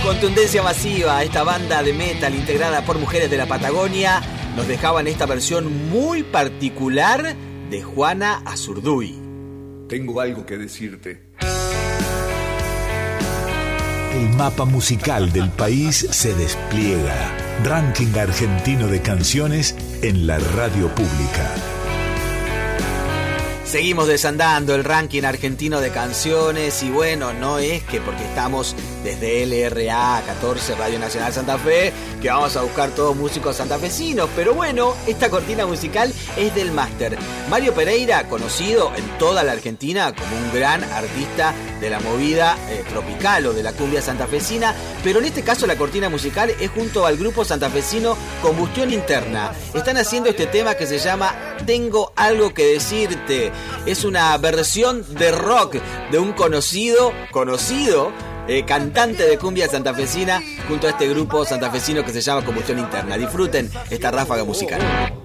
Contundencia Masiva, esta banda de metal integrada por mujeres de la Patagonia, nos dejaban esta versión muy particular de Juana Azurduy. Tengo algo que decirte. El mapa musical del país se despliega. Ranking argentino de canciones en la radio pública. Seguimos desandando el ranking argentino de canciones y bueno, no es que porque estamos desde LRA 14 Radio Nacional Santa Fe que vamos a buscar todos músicos santafesinos, pero bueno, esta cortina musical es del máster Mario Pereira, conocido en toda la Argentina como un gran artista de la movida tropical o de la cumbia santafesina, pero en este caso la cortina musical es junto al grupo santafesino Combustión Interna. Están haciendo este tema que se llama Tengo algo que decirte. Es una versión de rock de un conocido cantante de cumbia santafesina junto a este grupo santafesino que se llama Combustión Interna. Disfruten esta ráfaga musical.